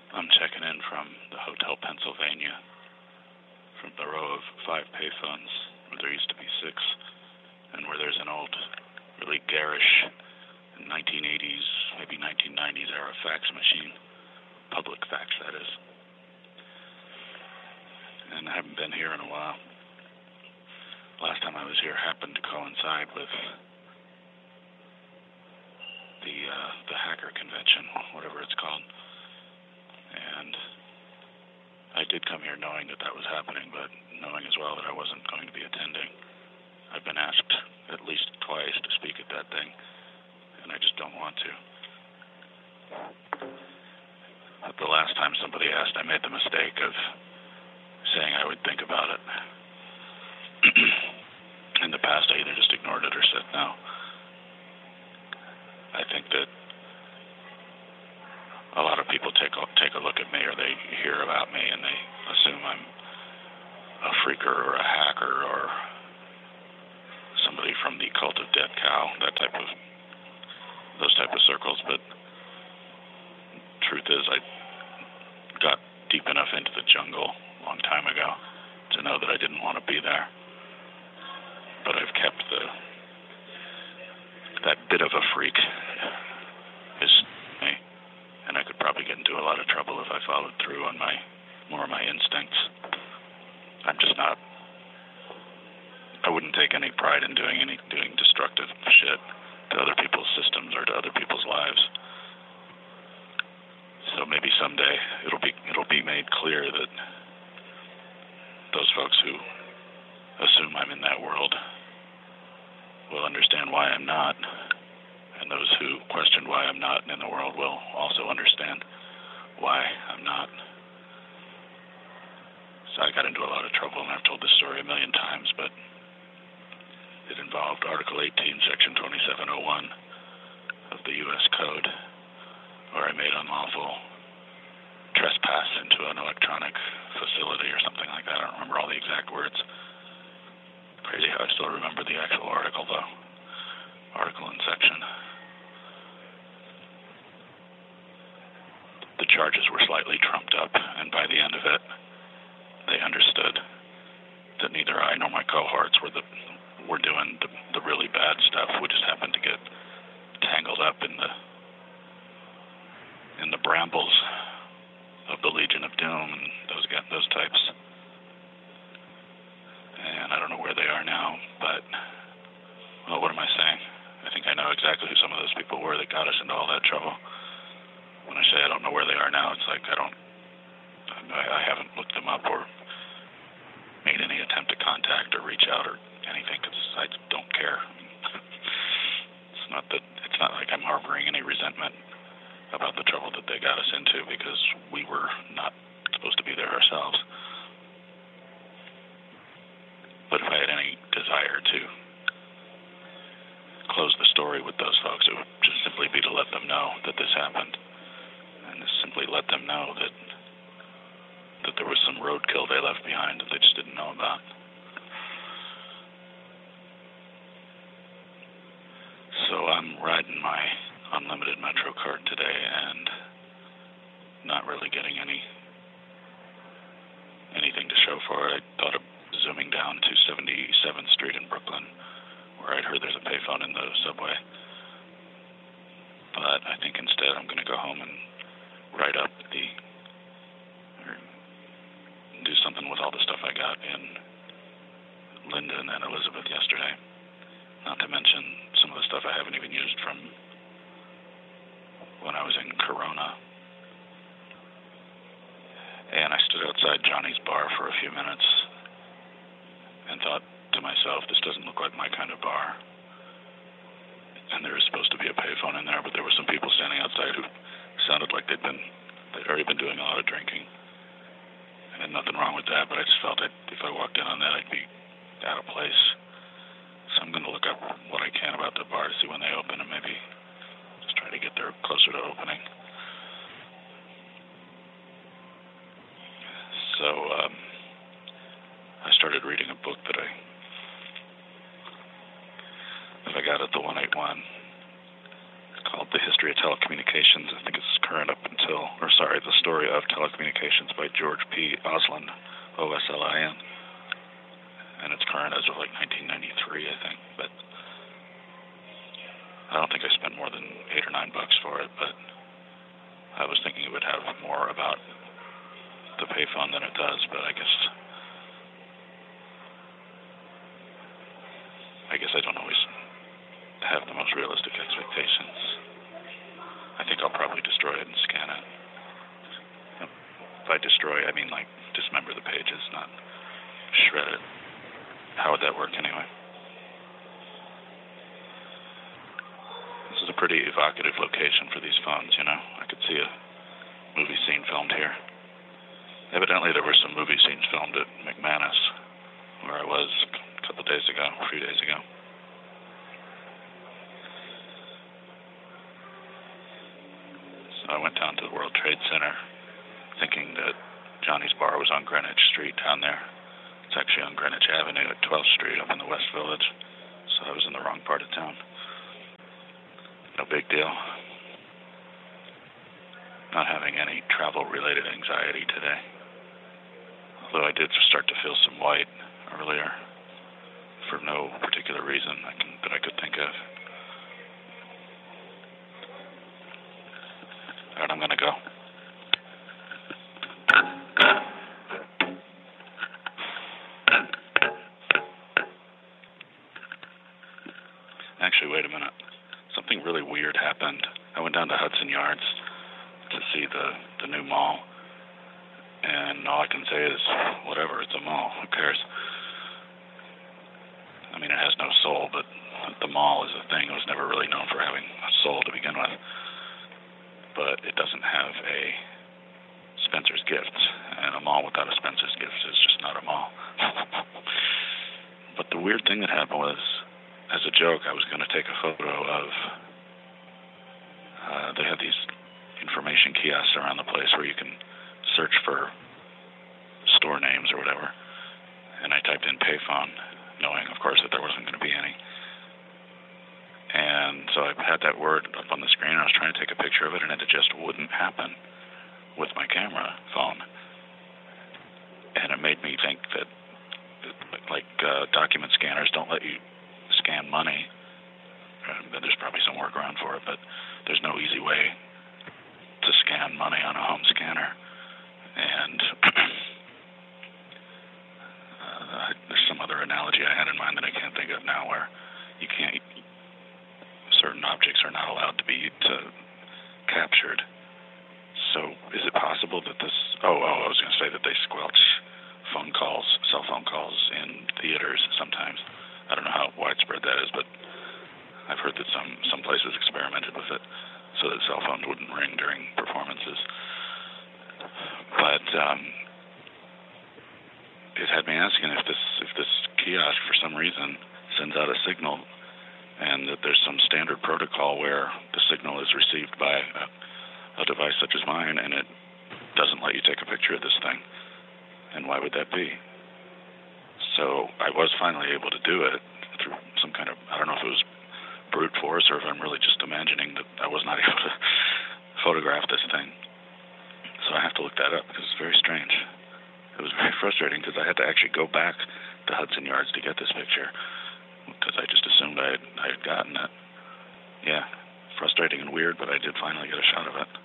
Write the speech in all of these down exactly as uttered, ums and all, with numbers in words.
I'm checking in from the Hotel Pennsylvania, from the row of five payphones where there used to be six, and where there's an old, really garish nineteen eighties, maybe nineteen nineties era fax machine, public fax that is. And I haven't been here in a while. Last time I was here happened to coincide with the uh, the hacker convention, whatever it's called. And I did come here knowing that that was happening, but knowing as well that I wasn't going to be attending. I've been asked at least twice to speak at that thing, and I just don't want to. But the last time somebody asked, I made the mistake of saying I would think about it. In the past, I either just ignored it or said no. I think that a lot of people take a, take a look at me, or they hear about me, and they assume I'm a freaker or a hacker or somebody from the cult of Death Cow, that type of those type of circles. But truth is, I got deep enough into the jungle a long time ago to know that I didn't want to be there. But I've kept the that bit of a freak is me. And I could probably get into a lot of trouble if I followed through on my more of my instincts. I'm just not. I wouldn't take any pride in doing any doing destructive shit to other people's systems or to other people's lives. So maybe someday it'll be it'll be made clear that those folks who assume I'm in that world will understand why I'm not. And those who question why I'm not in the world will also understand why I'm not. So I got into a lot of trouble, and I've told this story a million times, but it involved Article eighteen, Section twenty-seven oh one of the U S Code, where I made unlawful trespass into an electronic facility or something like that. I don't remember all the exact words. Crazy how I still remember the actual article, though. Article and section. The charges were slightly trumped up, and by the end of it, they understood that neither I nor my cohorts were the were doing the, the really bad stuff. We just happened to get tangled up in the in the brambles of the Legion of Doom and those those types. And I don't know where they are now, but well, what am I saying? I think I know exactly who some of those people were that got us into all that trouble. When I say I don't know where they are now, it's like I don't, I, I haven't looked them up or made any attempt to contact or reach out or anything because I don't care. It's not that, it's not like I'm harboring any resentment about the trouble that they got us into because we were not supposed to be there ourselves. But if I had any desire to close the story with those folks, it would just simply be to let them know that this happened. And simply let them know that that there was some roadkill they left behind that they just didn't know about. So I'm riding my unlimited Metro card today and not really getting any anything to show for it. I thought of zooming down to seventy-seventh Street in Brooklyn, where I'd heard there's a payphone in the subway. But I think instead I'm going to go home and write up the, or do something with all the stuff I got in Linden and Elizabeth yesterday. Not to mention some of the stuff I haven't even used from when I was in Corona. And I stood outside Johnny's bar for a few minutes and thought to myself, this doesn't look like my kind of bar. And there is supposed to be a payphone in there, but there were some people standing outside who sounded like they'd been, they'd already been doing a lot of drinking. And nothing wrong with that, but I just felt that if I walked in on that, I'd be out of place. So I'm going to look up what I can about the bar to see when they open and maybe just try to get there closer to opening. So um, I started reading a book that I that I got at the one eighty-one. It's called The History of Telecommunications. I think it's current up until, or sorry, the story of Telecommunications by George P. Oslin, O S L I N. And it's current as of like nineteen ninety-three, I think. But I don't think I spent more than eight or nine bucks for it, but I was thinking it would have more about the payphone than it does, but I guess I guess I don't always have the most realistic expectations. I think I'll probably destroy it and scan it. If I destroy, I mean like dismember the pages, not shred it. How would that work anyway? This is a pretty evocative location for these phones, you know. I could see a movie scene filmed here. Evidently there were some movie scenes filmed at McManus, where I was a couple days ago, a few days ago. So I went down to the World Trade Center thinking that Johnny's Bar was on Greenwich Street down there. It's actually on Greenwich Avenue at twelfth Street up in the West Village, so I was in the wrong part of town. No big deal. Not having any travel-related anxiety today. Although I did start to feel some white earlier for no particular reason I can, that I could think of. All right, I'm going to go. Actually, wait a minute. Something really weird happened. I went down to Hudson Yards to see the, the new mall, and all I can say is, whatever, it's a mall. Who cares? I mean, it has no soul, but the mall is a thing. It was never really known for having a soul to begin with. But it doesn't have a Spencer's Gifts, and a mall without a Spencer's Gifts is just not a mall. But the weird thing that happened was, as a joke, I was going to take a photo of, uh, they have these information kiosks around the place where you can search for store names or whatever. And I typed in payphone, knowing, of course, that there wasn't going to be any. And so I had that word up on the screen, and I was trying to take a picture of it, and it just wouldn't happen with my camera phone. And it made me think that, like, uh, document scanners don't let you scan money. Uh, there's probably some workaround for it, but there's no easy way to scan money on a home scanner. And uh, there's some other analogy I had in mind that I can't think of now, where you can't, certain objects are not allowed to be to, captured. So is it possible that this, oh, oh, I was going to say that they squelch phone calls, cell phone calls in theaters sometimes. I don't know how widespread that is, but I've heard that some, some places experimented with it so that cell phones wouldn't ring during performances. But um, it had me asking if this if this kiosk, for some reason, sends out a signal, and that there's some standard protocol where the signal is received by a, a device such as mine, and it doesn't let you take a picture of this thing. And why would that be? So I was finally able to do it through some kind of, I don't know if it was brute force or if I'm really just imagining that I was not able to photograph this thing. So I have to look that up because it's very strange. It was very frustrating because I had to actually go back to Hudson Yards to get this picture because I just assumed I had, I had gotten it. Yeah, frustrating and weird, but I did finally get a shot of it.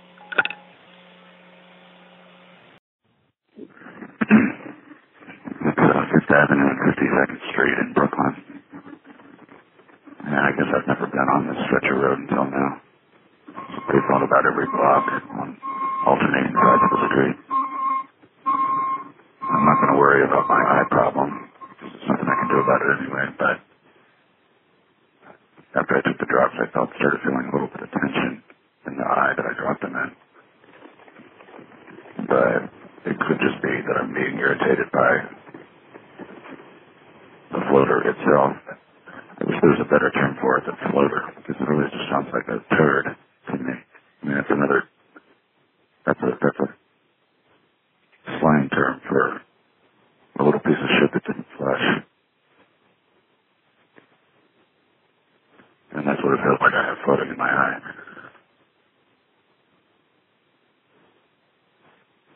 fifth Avenue and fifty-second Street in Brooklyn. And I guess I've never been on this stretch of road until now. They phone about every block on alternating sides of the street. I'm not going to worry about my eye problem. There's nothing I can do about it anyway, but after I took the drops, I felt started feeling a little bit of tension in the eye that I dropped them in. But it could just be that I'm being irritated by the floater itself. I wish there was a better term for it than floater, because it really just sounds like a turd to me. I mean, that's another, that's a, that's a slang term for a little piece of shit that didn't flush. And that's what it feels like I have floating in my eye.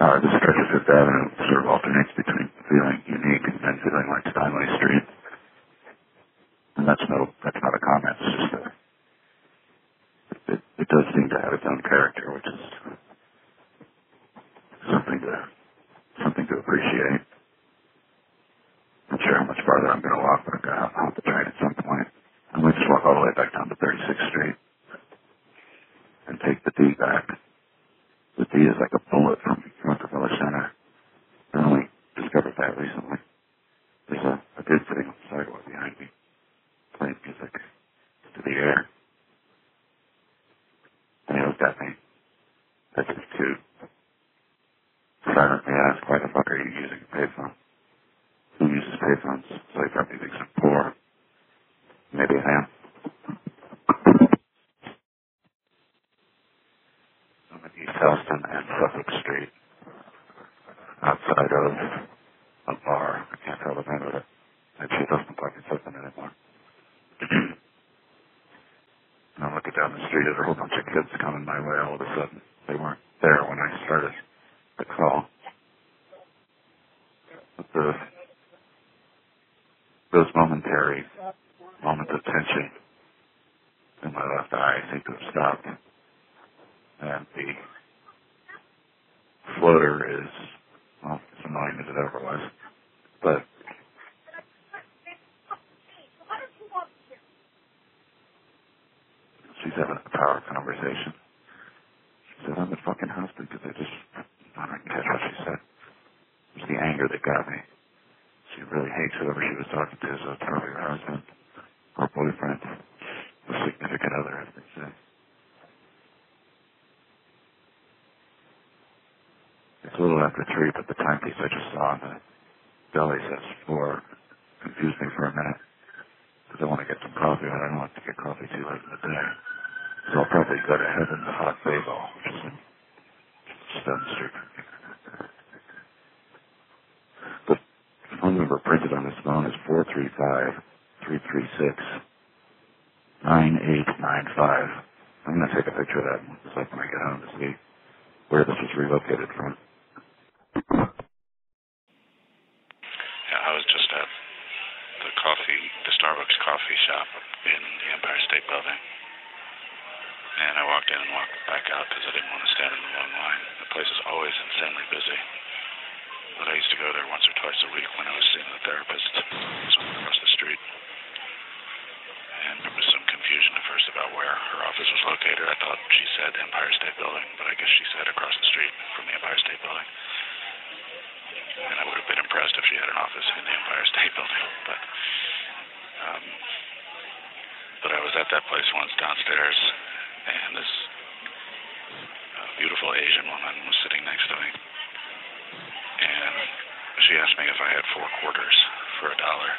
Uh, the stretch of Fifth Avenue sort of alternates between feeling unique and then feeling like Steinway Street. And that's no, that's not a comment. It's just that it, it does seem to have its own character, which is something to something to appreciate. I'm not sure how much farther I'm going to walk, but I'm going to hop the train at some point. I'm going to just walk all the way back down to thirty-sixth Street and take the D back. The D is like a bullet from Rockefeller Center. I only discovered that recently. There's a, a kid sitting on the sidewalk behind me, playing music to the air. And he looked at me, as if to silently ask, why the fuck are you using a payphone? Who uses payphones? So he probably thinks I'm poor. Maybe I am. I'm at East Houston and Suffolk Street, outside of a bar. I can't tell the name of it. Actually, it doesn't look like it's open anymore. And I'm looking down the street, there's a whole bunch of kids coming my way all of a sudden. They weren't there when I started the call. But the, those momentary moments of tension in my left eye seem to have stopped. And the floater is, well, as annoying as it ever was. But she's having a power conversation. She said, I'm at fucking husband because I just, I don't catch what she said. It was the anger that got me. She really hates whoever she was talking to, so it's probably her husband or boyfriend or significant other, as they say. It's a little after three, but the timepiece I just saw on the belly says four. Confused me for a minute because I want to get some coffee, but I don't want to get coffee too late in the day. So I'll probably go to Heaven's Hot Bagel, which is in Stone Street. The phone number printed on this phone is four three five, three three six, nine eight nine five. I'm going to take a picture of that so when I get home to see where this was relocated from. Yeah, I was just at the coffee, the Starbucks coffee shop in the Empire State Building. And I walked in and walked back out because I didn't want to stand in the long line. The place is always insanely busy. But I used to go there once or twice a week when I was seeing the therapist across the street. And there was some confusion at first about where her office was located. I thought she said Empire State Building, but I guess she said across the street from the Empire State Building. And I would have been impressed if she had an office in the Empire State Building. But um, but I was at that place once downstairs, and this uh, beautiful Asian woman was sitting next to me. And she asked me if I had four quarters for a dollar.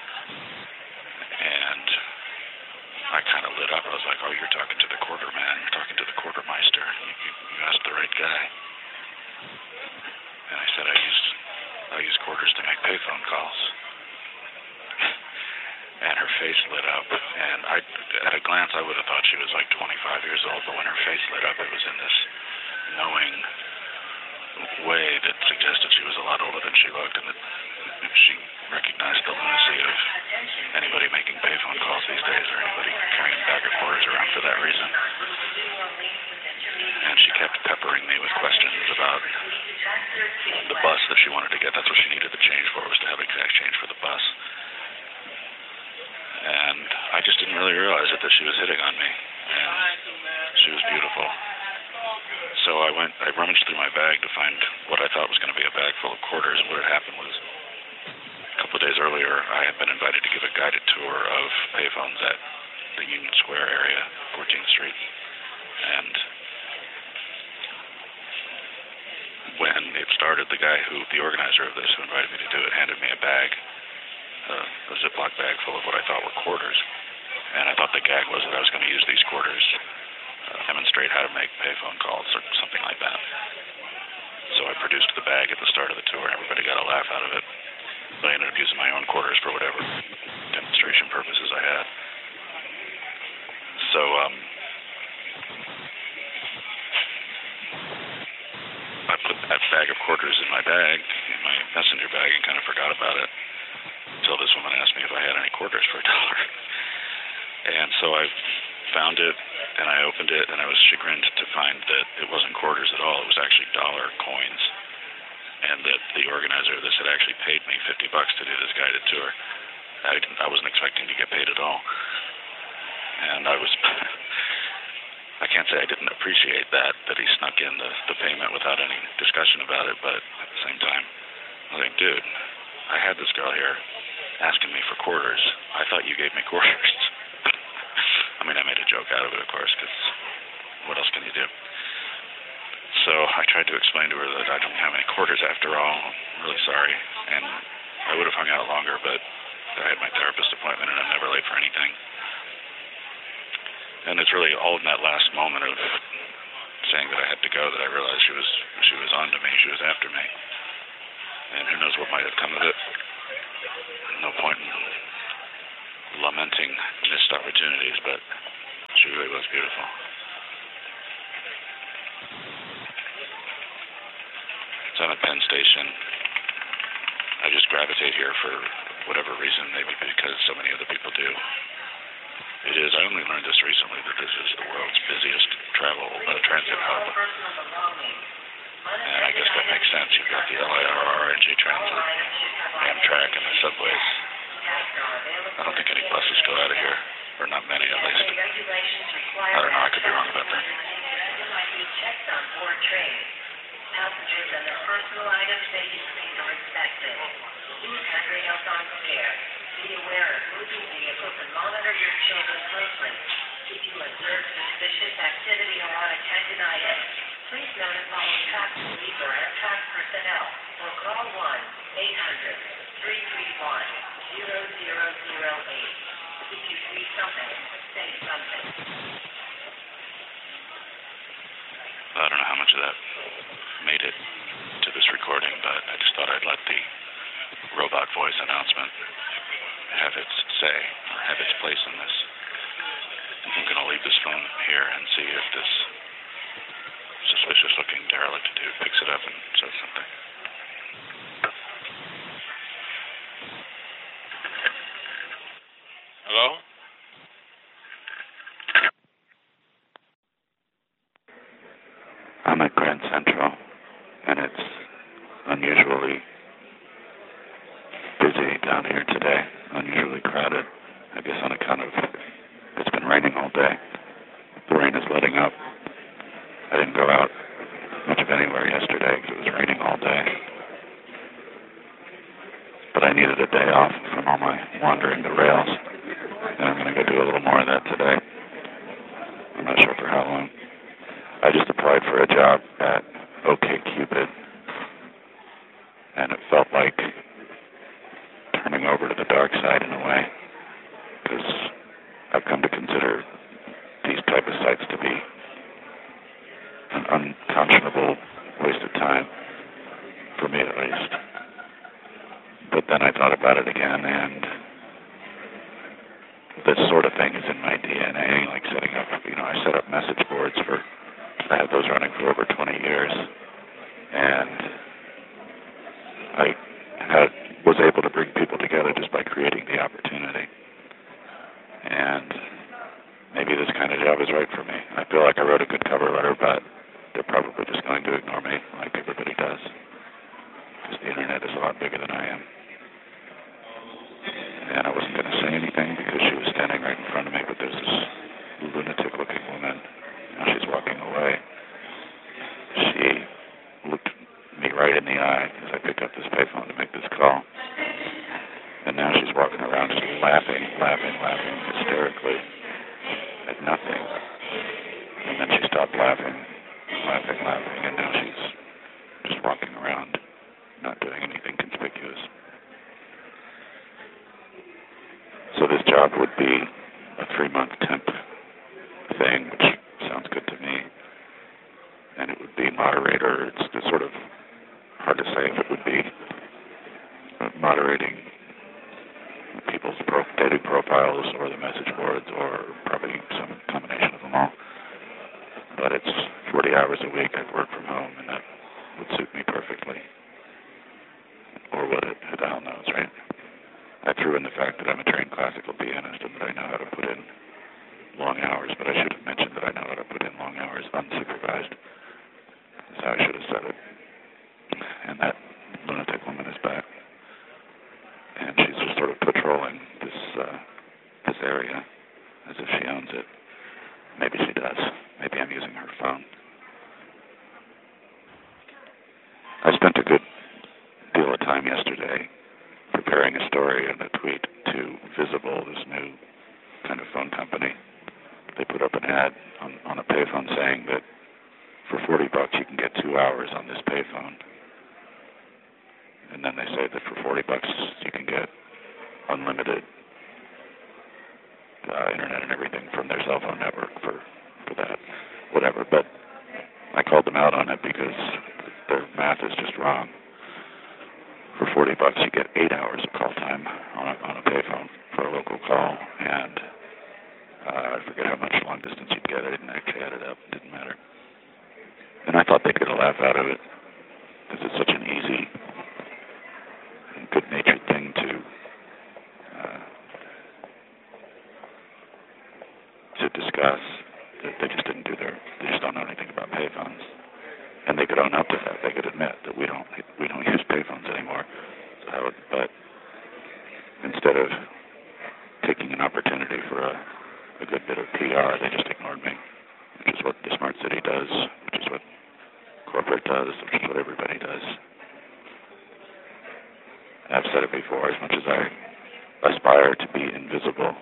And I kind of lit up. I was like, oh, you're talking to the quarter man. You're talking to the quartermeister. You, you, you asked the right guy. And I said, I use, I use quarters to make payphone calls. And her face lit up. And I, at a glance, I would have thought she was like twenty-five years old. But when her face lit up, it was in this knowing way that suggested she was a lot older than she looked. And that she recognized the lunacy of anybody making payphone calls these days, or anybody carrying a bag of quarters around for that reason. And she kept peppering me with questions about the bus that she wanted to get. That's what she needed the change for, was to have exact change for the bus. And I just didn't really realize it that she was hitting on me. And she was beautiful. So I went, I rummaged through my bag to find what I thought was going to be a bag full of quarters. And what had happened was, a couple of days earlier, I had been invited to give a guided tour of payphones at the Union Square area, fourteenth Street. And when it started, the guy who, the organizer of this, who invited me to do it, handed me a bag, uh, a Ziploc bag full of what I thought were quarters. And I thought the gag was that I was going to use these quarters, uh, demonstrate how to make payphone calls or something like that. So I produced the bag at the start of the tour, and everybody got a laugh out of it. So I ended up using my own quarters for whatever demonstration purposes I had. So, um, I put that bag of quarters in my bag, in my messenger bag, and kind of forgot about it until this woman asked me if I had any quarters for a dollar. And so I found it, and I opened it, and I was chagrined to find that it wasn't quarters at all. It was actually dollar coins, and that the organizer of this had actually paid me fifty bucks to do this guided tour. I, didn't, I wasn't expecting to get paid at all. And I was, I can't say I didn't appreciate that, that he snuck in the, the payment without any discussion about it, but at the same time, I was like, dude, I had this girl here asking me for quarters. I thought you gave me quarters. I mean, I made a joke out of it, of course, because what else can you do? So I tried to explain to her that I don't have any quarters after all. I'm really sorry. And I would have hung out longer, but I had my therapist appointment, and I'm never late for anything. And it's really all in that last moment of saying that I had to go that I realized she was she was on to me. She was after me. And who knows what might have come of it. No point in lamenting missed opportunities, but she really was beautiful. So I'm at Penn Station. I just gravitate here for whatever reason, maybe because so many other people do. It is, I only learned this recently, that this is the world's busiest travel uh, transit hub. And I guess that makes sense. You've got the L I R R, N J Transit, Amtrak, and the subways. I don't think any buses go out of here, or not many at least. I don't know, I could be wrong about that. Passengers and their personal items may be cleaned or inspected. Use handrails on stairs. Be aware of moving vehicles and monitor your children closely. If you observe suspicious activity or unattended items, please notify a traffic police or Amtrak personnel or call one eight hundred, three three one, zero zero zero eight. If you see something, say something. I don't know how much of that made it to this recording, but I just thought I'd let the robot voice announcement have its say, or have its place in this. I'm going to leave this phone here and see if this suspicious-looking derelict dude picks it up and says something. Hello? I'm at Grand Central, and it's unusually busy down here today, unusually crowded, I guess on account of it's been raining all day. The rain is letting up. I didn't go out much of anywhere yesterday because it was raining all day. But I needed a day off from all my wandering the rails, and I'm going to go do a little more of that today. I'm not sure for how long. I just applied for a job at OkCupid, and it felt like turning over to the dark side in a way, because I've come to consider these type of sites to be an unconscionable waste of time, for me at least. But then I thought about it again, and this sort of thing is in my D N A, like setting up, you know, I set up message boards for, I had those running for over twenty years, and I had, was able to bring people together just by creating the opportunity. And maybe this kind of job is right for me. I feel like I wrote a good cover letter, but they're probably just going to ignore me like everybody does, because the internet is a lot bigger than I am. And I wasn't going to say anything because she was standing right in front of me, but there's this lunatic-looking woman. Now she's walking away. She looked me right in the eye as I picked up this payphone to make this call. And now she's walking around just laughing, laughing, laughing hysterically at nothing. And then she stopped laughing, laughing, laughing, and now she's just walking around, not doing anything conspicuous. So this job would be a three-month temp thing, which sounds good to me. And it would be moderator. It's, it's sort of hard to say if it would be moderating people's pro- daily profiles or the message boards or probably some combination of them all. But it's forty hours a week. I'd work from home, and that would suit me perfectly. Or would it? Who the hell knows, right? I threw in the fact that I'm a trained classical pianist and that I know how to put in long hours, but I should have mentioned that I know how to put in long hours unsupervised. That's how I should have said it. And that lunatic woman is back. And she's just sort of patrolling this uh, this area as if she owns it. Maybe she does. Maybe I'm using her phone. I spent a good deal of time yesterday preparing a story and a tweet to Visible, this new kind of phone company. They put up an ad on, on a payphone saying that for forty bucks you can get two hours on this payphone. And then they say that for forty bucks you can get unlimited uh, internet and everything from their cell phone network for, for that, whatever. But I called them out on it because their math is just wrong. For forty bucks you get eight hours of call time on a, on a payphone for a local call, and uh, I forget how much long distance you'd get. I didn't actually add it up. It didn't matter. And I thought they'd get a laugh out of it because it's such an easy and good-natured thing to uh, to discuss. That they just didn't do their. They just don't know anything about payphones, and they could own up to that. They could admit that we don't we don't use payphones anymore. So that would, but instead of taking an opportunity for a, a good bit of P R, they just ignored me, which is what the Smart City does, which is what corporate does, which is what everybody does. I've said it before, as much as I aspire to be invisible,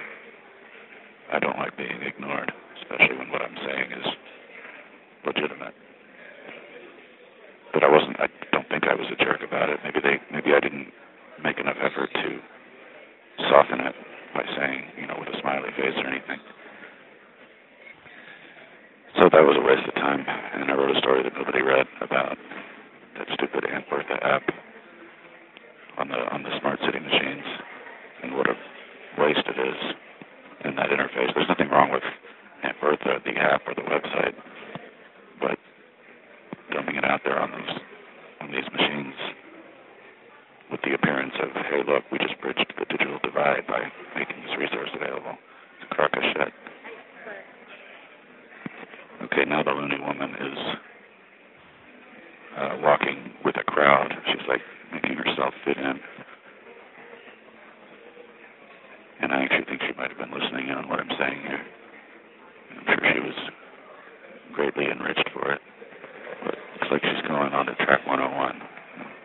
I don't like being ignored, especially when what I'm saying is legitimate. But I wasn't, I don't think I was a jerk about it. Maybe they, maybe I didn't make enough effort to soften it by saying, you know, with a smiley face or anything. So that was a waste of time, and I wrote a story that nobody read about that stupid Aunt Bertha app on the on the Smart City machines, and what a waste it is in that interface. There's nothing wrong with Aunt Bertha, the app or the website, but dumping it out there on those on these machines with the appearance of, hey, look, we just bridged the digital divide by making this resource available. It's a crock of shit. Okay, now the loony woman is uh, walking with a crowd. She's like making herself fit in. And I actually think she might have been listening in on what I'm saying here. I'm sure she was greatly enriched for it. But it looks like she's going on to track one oh